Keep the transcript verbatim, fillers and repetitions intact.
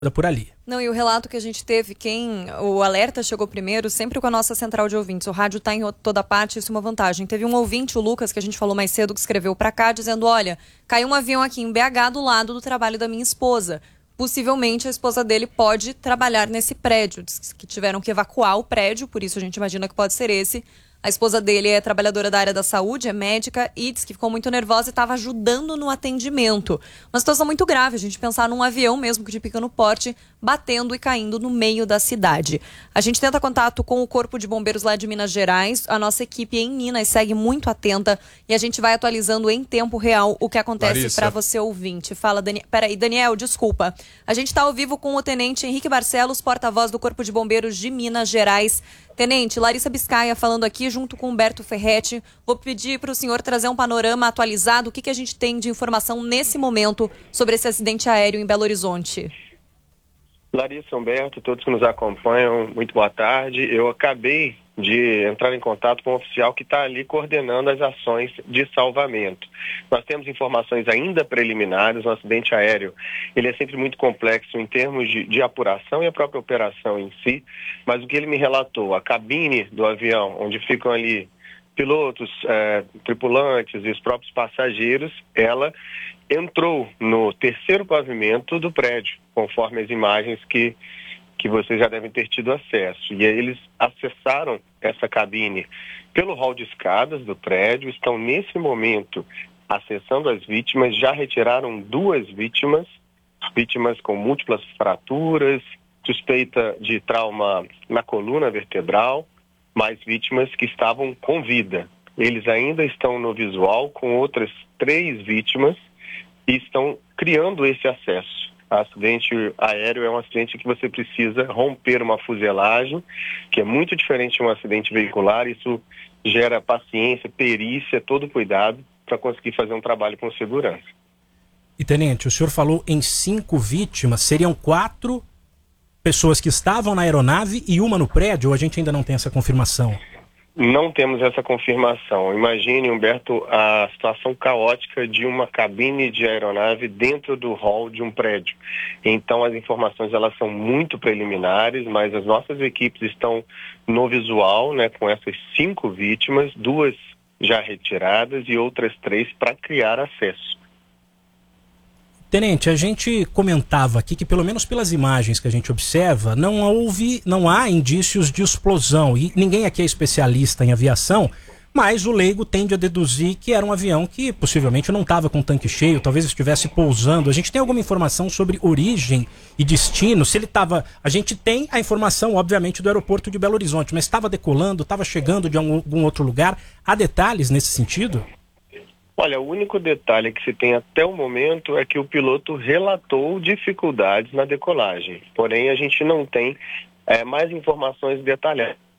por ali. Não, e o relato que a gente teve, quem o alerta chegou primeiro, sempre com a nossa central de ouvintes. O rádio está em toda parte, isso é uma vantagem. Teve um ouvinte, o Lucas, que a gente falou mais cedo, que escreveu para cá, dizendo, olha, caiu um avião aqui em B H do lado do trabalho da minha esposa. Possivelmente a esposa dele pode trabalhar nesse prédio. Diz que tiveram que evacuar o prédio, por isso a gente imagina que pode ser esse. A esposa dele é trabalhadora da área da saúde, é médica e diz que ficou muito nervosa e estava ajudando no atendimento. Uma situação muito grave, a gente pensar num avião mesmo que de pequeno porte, batendo e caindo no meio da cidade. A gente tenta contato com o Corpo de Bombeiros lá de Minas Gerais. A nossa equipe em Minas segue muito atenta e a gente vai atualizando em tempo real o que acontece para você ouvinte. Fala, Daniel. Peraí, Daniel, desculpa. A gente está ao vivo com o Tenente Henrique Barcelos, porta-voz do Corpo de Bombeiros de Minas Gerais. Tenente, Larissa Biscaia falando aqui junto com Humberto Ferretti. Vou pedir para o senhor trazer um panorama atualizado. O que, que a gente tem de informação nesse momento sobre esse acidente aéreo em Belo Horizonte? Larissa, Humberto, todos que nos acompanham, muito boa tarde. Eu acabei de entrar em contato com um oficial que está ali coordenando as ações de salvamento. Nós temos informações ainda preliminares. O acidente aéreo ele é sempre muito complexo em termos de, de apuração e a própria operação em si, mas o que ele me relatou, a cabine do avião, onde ficam ali pilotos, eh, tripulantes e os próprios passageiros, ela entrou no terceiro pavimento do prédio, conforme as imagens que que vocês já devem ter tido acesso. E aí eles acessaram essa cabine pelo hall de escadas do prédio, estão nesse momento acessando as vítimas, já retiraram duas vítimas, vítimas com múltiplas fraturas, suspeita de trauma na coluna vertebral, mais vítimas que estavam com vida. Eles ainda estão no visual com outras três vítimas e estão criando esse acesso. Acidente aéreo é um acidente que você precisa romper uma fuselagem, que é muito diferente de um acidente veicular. Isso gera paciência, perícia, todo cuidado para conseguir fazer um trabalho com segurança. E, Tenente, o senhor falou em cinco vítimas, seriam quatro pessoas que estavam na aeronave e uma no prédio, ou a gente ainda não tem essa confirmação? Não temos essa confirmação. Imagine, Humberto, a situação caótica de uma cabine de aeronave dentro do hall de um prédio. Então, as informações elas são muito preliminares, mas as nossas equipes estão no visual, né, com essas cinco vítimas, duas já retiradas e outras três para criar acesso. Tenente, a gente comentava aqui que, pelo menos pelas imagens que a gente observa, não houve, não há indícios de explosão. E ninguém aqui é especialista em aviação, mas o leigo tende a deduzir que era um avião que possivelmente não estava com o tanque cheio, talvez estivesse pousando. A gente tem alguma informação sobre origem e destino? Se ele estava... A gente tem a informação, obviamente, do aeroporto de Belo Horizonte, mas estava decolando, estava chegando de algum outro lugar? Há detalhes nesse sentido? Olha, o único detalhe que se tem até o momento é que o piloto relatou dificuldades na decolagem. Porém, a gente não tem é, mais informações detalhadas.